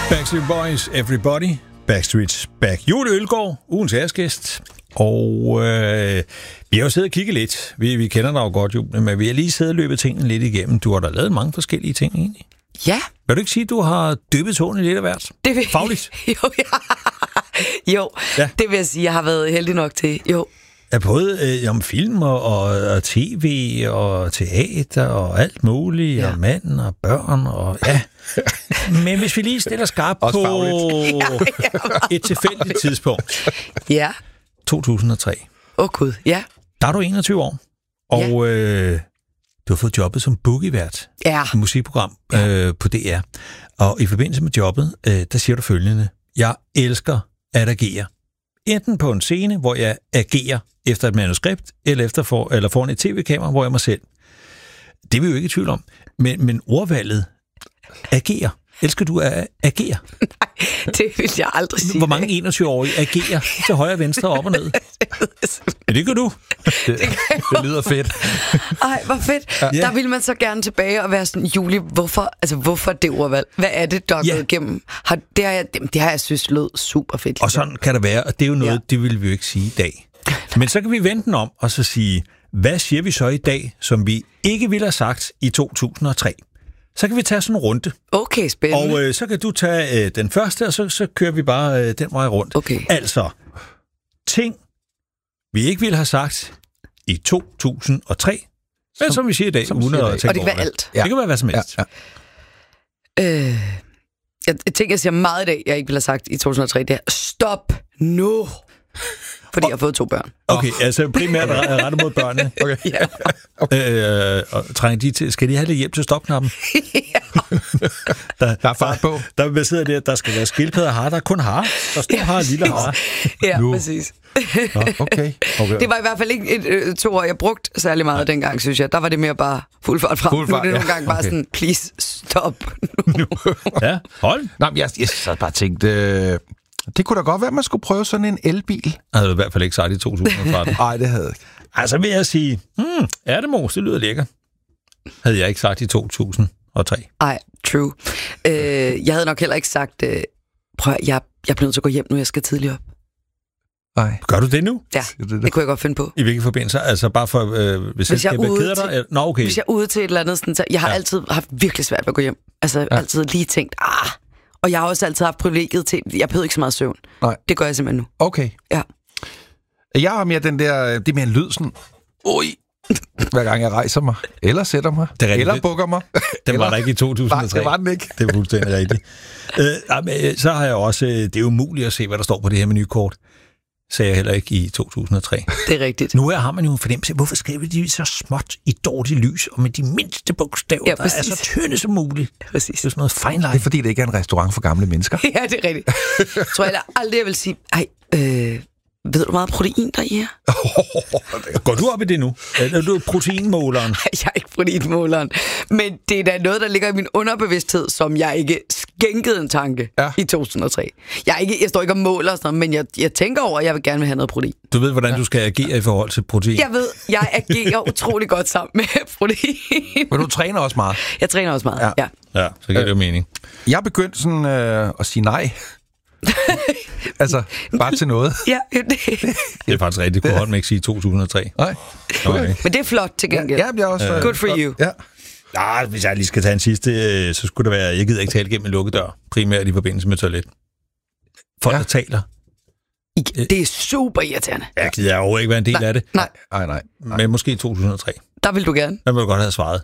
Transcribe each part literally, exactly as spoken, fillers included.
Backstreet Boys, Everybody, Backstreet's Back. Jule Ølgaard, ugens æresgæst. Og øh, vi har jo siddet og kigget lidt. Vi, vi kender dig jo godt, Jule, men vi har lige siddet og løbet tingene lidt igennem. Du har da lavet mange forskellige ting, egentlig. Ja. Vil du ikke sige, at du har dyppet tårne lidt af hvert? Det vil... Fagligt? jo, ja. jo ja. Det vil jeg sige, jeg har været heldig nok til. Jo. Ja, både øh, om film og, og, og tv og teater og alt muligt, ja. Og mand og børn og ja. Men hvis vi lige stiller skarpt på ja, et tilfældigt tidspunkt. Ja. to tusind og tre. Åh oh, gud, ja. Der er du enogtyve år, og ja. øh, du har fået jobbet som bookievært ja. i et musikprogram øh, på D R. Og i forbindelse med jobbet, øh, der siger du følgende: jeg elsker at agere. Enten på en scene, hvor jeg agerer efter et manuskript, eller, efter for, eller foran et tv-kamera, hvor jeg mig selv. Det er vi jo ikke i tvivl om. Men, men ordvalget agere. Elsker du at agere? Nej, det vil jeg aldrig sige. Hvor mange enogtyve-årige agerer til højre, venstre, op og ned? Ja, det gør du. Det, det lyder fedt. Ej, hvor fedt. Ja. Der vil man så gerne tilbage og være sådan, Julie, hvorfor, altså, hvorfor det ordvalg? Hvad er det, der er ja. gået igennem? Har, det, har jeg, det har jeg synes lød super fedt. Og sådan kan det være, og det er jo noget, ja. det vil vi jo ikke sige i dag. Men så kan vi vente den om og så sige, hvad siger vi så i dag, som vi ikke ville have sagt i to tusind og tre? Så kan vi tage sådan en runde. Okay, spændende. Og øh, så kan du tage øh, den første, og så, så kører vi bare øh, den vej rundt. Okay. Altså, ting, vi ikke ville have sagt i to tusind og tre, men som, som vi siger i dag, uden at tænke over det. Og det kan være alt. Ja. Det kan være hvad som helst. Ja, ja. Øh, jeg, jeg tænker, jeg siger meget i dag, jeg ikke ville have sagt i to tusind og tre, det er, stop nu! Fordi og, jeg har fået to børn. Okay, altså primært rettet mod børnene. Okay. Ja. Okay. Øh, og trænger de til, skal de have lidt hjælp til stopknappen? Ja. der, der er fart på. Der, der sidder der, der skal være skildpadder og har, der er kun har. Der står ja, har og lille har. Ja, nu. Præcis. Nå, okay. okay. Det var i hvert fald ikke et, øh, to år, jeg brugte særlig meget ja. dengang, synes jeg. Der var det mere bare fuld fart frem. Fuld fart, nu er det nogle ja. gange bare okay. sådan, please stop nu. Ja, hold. Nå, jeg, jeg har bare tænkt... Øh... Det kunne da godt være, at man skulle prøve sådan en elbil. Jeg havde i hvert fald ikke sagt i to tusind og tretten. Nej, det havde jeg ikke. Altså vil jeg sige, hmm, ærtemos, det lyder lækker. Havde jeg ikke sagt i to tusind og tre. Ej, true. Øh, jeg havde nok heller ikke sagt, øh, prøv jeg, jeg bliver nødt til at gå hjem nu, jeg skal tidligere op. Nej. Gør du det nu? Ja, det, det. det kunne jeg godt finde på. I hvilke forbindelser? Altså bare for, øh, hvis, hvis jeg keder dig? Eller? Nå, okay. Hvis jeg er ude til et eller andet, sådan, så jeg har ja. altid haft virkelig svært ved at gå hjem. Altså ja. altid lige tænkt, ah... Og jeg har også altid haft privilegiet til, jeg behøver ikke så meget søvn. Nej. Det gør jeg simpelthen nu. Okay. Ja. Jeg har mere den der, det er mere en lyd sådan, oj, hver gang jeg rejser mig, eller sætter mig, eller bukker mig. Den var der ikke i to tusind og tre. Nej, det var den ikke. Det er fuldstændig rigtigt. øh, så har jeg også, det er umuligt at se, hvad der står på det her menukort. Sagde jeg heller ikke i to tusind og tre. Det er rigtigt. Nu har man jo en fornemmelse, hvorfor skriver de så småt i dårligt lys, og med de mindste bogstaver, ja, der er så tynde som muligt. Præcis. Det er sådan noget feinlein. Det er fordi, det ikke er en restaurant for gamle mennesker. Ja, det er rigtigt. Jeg tror jeg aldrig, jeg vil sige, ej, øh, ved du meget protein, der er i her? Går du op i det nu? Er du proteinmåleren? Nej, jeg er ikke proteinmåleren. Men det er da noget, der ligger i min underbevidsthed, som jeg ikke skænkede en tanke ja. i to tusind og tre. Jeg, er ikke, jeg står ikke og måler og sådan noget, men jeg, jeg tænker over, at jeg vil gerne vil have noget protein. Du ved, hvordan ja. du skal agere i forhold til protein? Jeg ved, jeg agerer utrolig godt sammen med protein. Men du træner også meget? Jeg træner også meget, ja. Ja, ja så giver det jo mening. Jeg er begyndt sådan øh, at sige nej. Altså, bare til noget. Ja, det. Det er faktisk rigtigt. Det kunne Holm ikke sige to tusind og tre. Nej. Okay. Men det er flot til gengæld. Ja, jeg er også... Good for you. Ja. Ja, hvis jeg lige skal tage en sidste, så skulle det være, jeg gider ikke tale gennem en lukket dør, primært i forbindelse med toilet. Folk, ja. der taler. Det er super irriterende. Jeg gider overhovedet ikke være en del nej, af det. Nej. nej, nej, nej. Men måske i to tusind og tre. Der vil du gerne. Der vil du godt have svaret.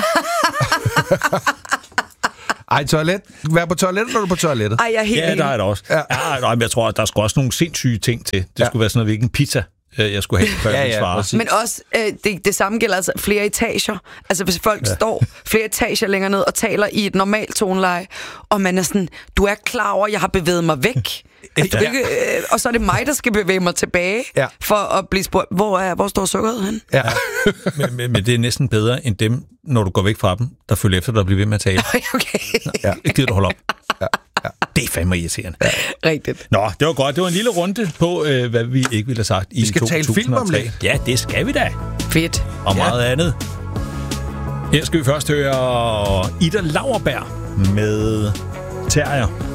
Ej, toilet. Vær på toilettet, når du er på toilettet. Ej, jeg er helt ja, der er det også. Ja. Ja, nej, men jeg tror, at der skulle også nogle sindssyge ting til. Det ja. skulle være sådan noget, hvilken pizza jeg skulle have, før ja, jeg svare. Men også, øh, det, det samme gælder altså flere etager. Altså, hvis folk ja. står flere etager længere ned og taler i et normalt toneleje, og man er sådan, du er klar over, at jeg har bevæget mig væk. Altså, ja. ikke, øh, og så er det mig, der skal bevæge mig tilbage, ja. for at blive spurgt, hvor, er, hvor står sukkeret hen? Ja. men, men, men det er næsten bedre end dem, når du går væk fra dem, der følger efter dig og bliver ved med at tale. Okay. Ja. Ikke gider du holde op. Ja. Ja. Det er fandme irriterende. Ja. Rigtigt. Nå, det var godt. Det var en lille runde på, øh, hvad vi ikke ville have sagt i to tusind og tre. Vi skal tale film om lidt. Ja, det skal vi da. Fedt. Og ja. meget andet. Her skal vi først høre Ida Lauerberg med Terrier.